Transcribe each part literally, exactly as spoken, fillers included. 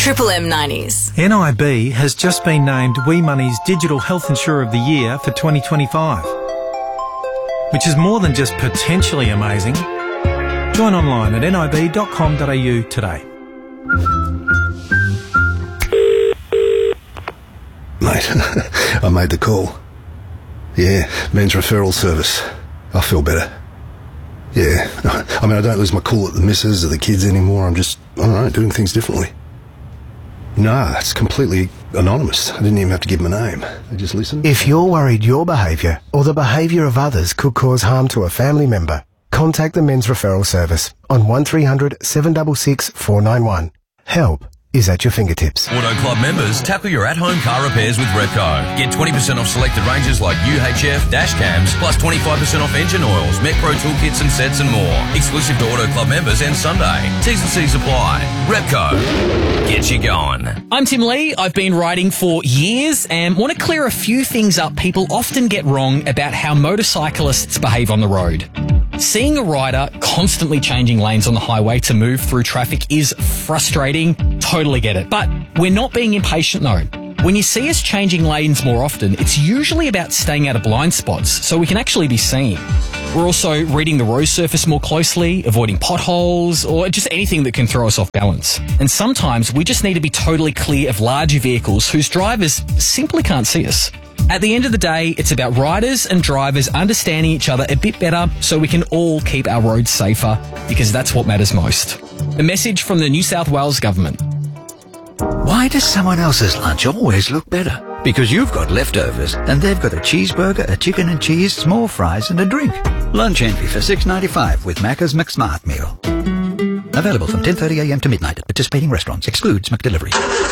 Triple M nineties. N I B has just been named We Money's Digital Health Insurer of the Year for twenty twenty-five, which is more than just potentially amazing. Join online at nib dot com dot a u today. Mate, I made the call. Yeah, men's referral service. I feel better. Yeah, I mean, I don't lose my cool at the missus or the kids anymore. I'm just, I don't know, doing things differently. No, it's completely anonymous. I didn't even have to give them a name. They just listened. If you're worried your behaviour or the behaviour of others could cause harm to a family member, contact the Men's Referral Service on one three hundred seven six six four nine one. Help is at your fingertips. Auto Club members, tackle your at-home car repairs with Repco. Get twenty percent off selected ranges like U H F, dash cams, plus twenty-five percent off engine oils, Metpro toolkits and sets and more. Exclusive to Auto Club members and Sunday. T's and C's apply. Repco. Get you going. I'm Tim Lee. I've been riding for years and want to clear a few things up people often get wrong about how motorcyclists behave on the road. Seeing a rider constantly changing lanes on the highway to move through traffic is frustrating. Totally get it. But we're not being impatient though. When you see us changing lanes more often, it's usually about staying out of blind spots so we can actually be seen. We're also reading the road surface more closely, avoiding potholes, or just anything that can throw us off balance. And sometimes we just need to be totally clear of larger vehicles whose drivers simply can't see us. At the end of the day, it's about riders and drivers understanding each other a bit better so we can all keep our roads safer, because that's what matters most. A message from the New South Wales Government. Why does someone else's lunch always look better? Because you've got leftovers and they've got a cheeseburger, a chicken and cheese, small fries and a drink. Lunch envy for six ninety-five with Macca's McSmart Meal. Available from ten thirty a m to midnight at participating restaurants. Excludes McDelivery.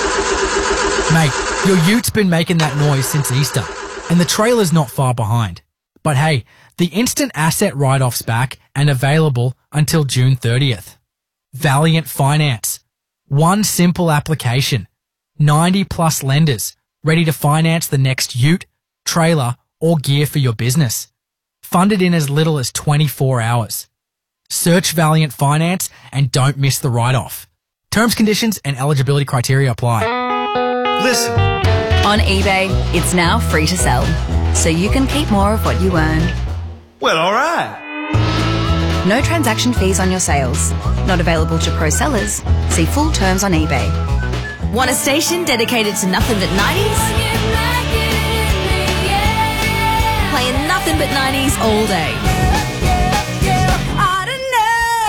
Mate, your ute has been making that noise since Easter, and the trailer's not far behind. But hey, the instant asset write-off's back and available until June thirtieth. Valiant Finance. One simple application. ninety plus lenders ready to finance the next ute, trailer, or gear for your business. Funded in as little as twenty-four hours. Search Valiant Finance and don't miss the write-off. Terms, conditions, and eligibility criteria apply. Listen. On eBay, it's now free to sell, so you can keep more of what you earn. Well, all right. No transaction fees on your sales. Not available to pro sellers. See full terms on eBay. Want a station dedicated to nothing but nineties? Playing nothing but nineties all day.